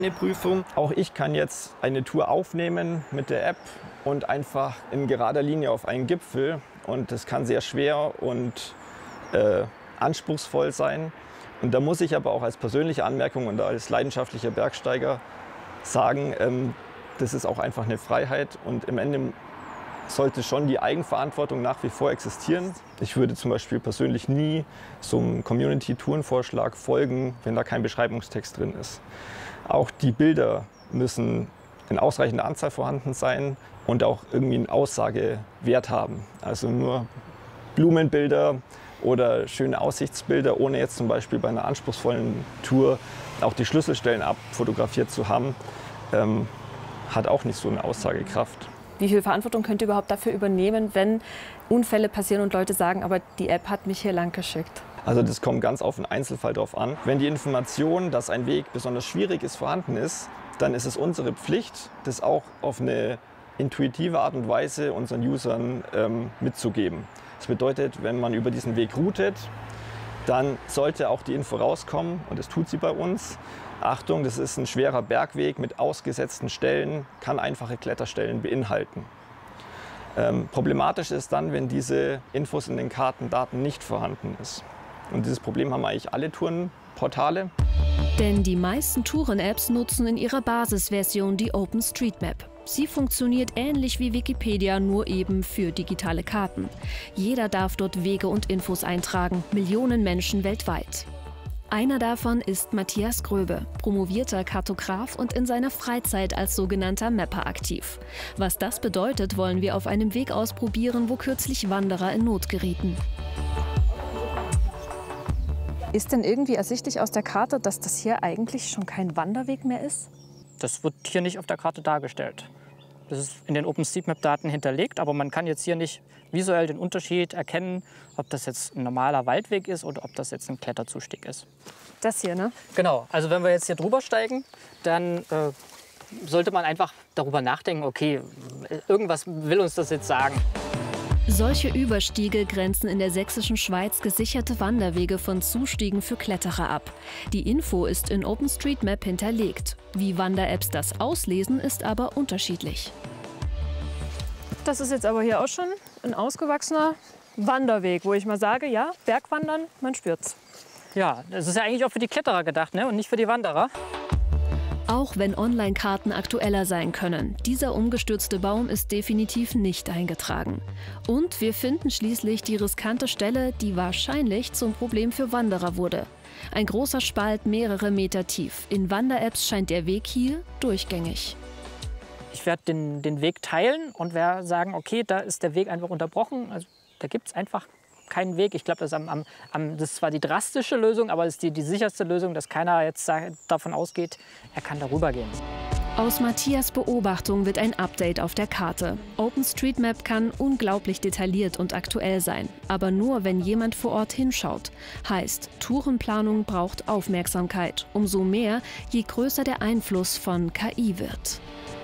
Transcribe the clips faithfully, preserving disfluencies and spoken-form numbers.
Eine Prüfung. Auch ich kann jetzt eine Tour aufnehmen mit der App und einfach in gerader Linie auf einen Gipfel. Und das kann sehr schwer und äh, anspruchsvoll sein. Und da muss ich aber auch als persönliche Anmerkung und als leidenschaftlicher Bergsteiger sagen, ähm, das ist auch einfach eine Freiheit und im Ende sollte schon die Eigenverantwortung nach wie vor existieren. Ich würde zum Beispiel persönlich nie so einem Community-Tourenvorschlag folgen, wenn da kein Beschreibungstext drin ist. Auch die Bilder müssen in ausreichender Anzahl vorhanden sein und auch irgendwie einen Aussagewert haben. Also nur Blumenbilder oder schöne Aussichtsbilder, ohne jetzt zum Beispiel bei einer anspruchsvollen Tour auch die Schlüsselstellen abfotografiert zu haben, ähm, hat auch nicht so eine Aussagekraft. Wie viel Verantwortung könnt ihr überhaupt dafür übernehmen, wenn Unfälle passieren und Leute sagen, aber die App hat mich hier lang geschickt? Also das kommt ganz auf den Einzelfall drauf an. Wenn die Information, dass ein Weg besonders schwierig ist, vorhanden ist, dann ist es unsere Pflicht, das auch auf eine intuitive Art und Weise unseren Usern ähm, mitzugeben. Das bedeutet, wenn man über diesen Weg routet, dann sollte auch die Info rauskommen, und das tut sie bei uns. Achtung, das ist ein schwerer Bergweg mit ausgesetzten Stellen, kann einfache Kletterstellen beinhalten. Ähm, problematisch ist dann, wenn diese Infos in den Kartendaten nicht vorhanden ist. Und dieses Problem haben eigentlich alle Tourenportale. Denn die meisten Touren-Apps nutzen in ihrer Basisversion die OpenStreetMap. Sie funktioniert ähnlich wie Wikipedia, nur eben für digitale Karten. Jeder darf dort Wege und Infos eintragen, Millionen Menschen weltweit. Einer davon ist Matthias Gröbe, promovierter Kartograf und in seiner Freizeit als sogenannter Mapper aktiv. Was das bedeutet, wollen wir auf einem Weg ausprobieren, wo kürzlich Wanderer in Not gerieten. Ist denn irgendwie ersichtlich aus der Karte, dass das hier eigentlich schon kein Wanderweg mehr ist? Das wird hier nicht auf der Karte dargestellt. Das ist in den OpenStreetMap-Daten hinterlegt, aber man kann jetzt hier nicht visuell den Unterschied erkennen, ob das jetzt ein normaler Waldweg ist oder ob das jetzt ein Kletterzustieg ist. Das hier, ne? Genau, also wenn wir jetzt hier drüber steigen, dann äh, sollte man einfach darüber nachdenken, okay, irgendwas will uns das jetzt sagen. Solche Überstiege grenzen in der sächsischen Schweiz gesicherte Wanderwege von Zustiegen für Kletterer ab. Die Info ist in OpenStreetMap hinterlegt. Wie Wander-Apps das auslesen, ist aber unterschiedlich. Das ist jetzt aber hier auch schon ein ausgewachsener Wanderweg, wo ich mal sage, ja, Bergwandern, man spürt's. Ja, das ist ja eigentlich auch für die Kletterer gedacht, ne? Und nicht für die Wanderer. Auch wenn Online-Karten aktueller sein können, dieser umgestürzte Baum ist definitiv nicht eingetragen. Und wir finden schließlich die riskante Stelle, die wahrscheinlich zum Problem für Wanderer wurde. Ein großer Spalt mehrere Meter tief. In Wander-Apps scheint der Weg hier durchgängig. Ich werde den, den Weg teilen und werde sagen, okay, da ist der Weg einfach unterbrochen. Also, da gibt es einfach keinen Weg. Ich glaube, das, am, am, am, das ist zwar die drastische Lösung, aber es ist die, die sicherste Lösung, dass keiner jetzt davon ausgeht, er kann darüber gehen. Aus Matthias' Beobachtung wird ein Update auf der Karte. OpenStreetMap kann unglaublich detailliert und aktuell sein, aber nur, wenn jemand vor Ort hinschaut. Heißt, Tourenplanung braucht Aufmerksamkeit. Umso mehr, je größer der Einfluss von K I wird.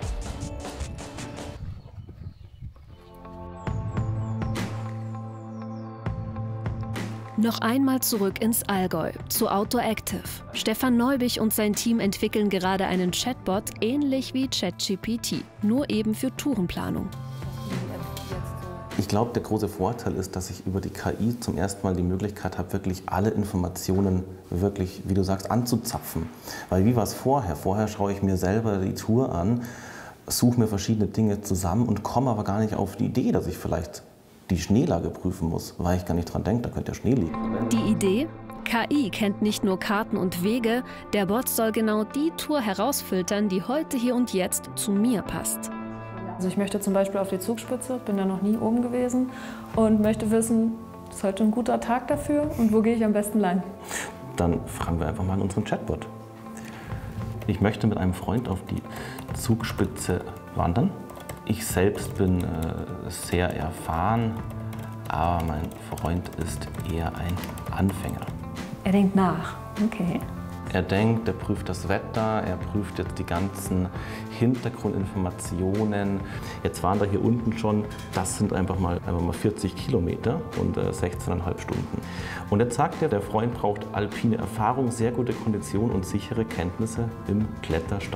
Noch einmal zurück ins Allgäu, zu Outdoor Active. Stefan Neubich und sein Team entwickeln gerade einen Chatbot, ähnlich wie ChatGPT, nur eben für Tourenplanung. Ich glaube, der große Vorteil ist, dass ich über die K I zum ersten Mal die Möglichkeit habe, wirklich alle Informationen wirklich, wie du sagst, anzuzapfen. Weil wie war es vorher? Vorher schaue ich mir selber die Tour an, suche mir verschiedene Dinge zusammen und komme aber gar nicht auf die Idee, dass ich vielleicht die Schneelage prüfen muss, weil ich gar nicht dran denke, da könnte ja Schnee liegen. Die Idee? K I kennt nicht nur Karten und Wege, der Bot soll genau die Tour herausfiltern, die heute, hier und jetzt zu mir passt. Also ich möchte zum Beispiel auf die Zugspitze, bin da noch nie oben gewesen und möchte wissen, ist heute ein guter Tag dafür und wo gehe ich am besten lang? Dann fragen wir einfach mal unseren Chatbot. Ich möchte mit einem Freund auf die Zugspitze wandern. Ich selbst bin äh, sehr erfahren, aber mein Freund ist eher ein Anfänger. Er denkt nach, okay. Er denkt, er prüft das Wetter, er prüft jetzt die ganzen Hintergrundinformationen. Jetzt waren wir hier unten schon, das sind einfach mal, einfach mal vierzig Kilometer und äh, sechzehn Komma fünf Stunden. Und jetzt sagt er, der Freund braucht alpine Erfahrung, sehr gute Kondition und sichere Kenntnisse im Klettersteig.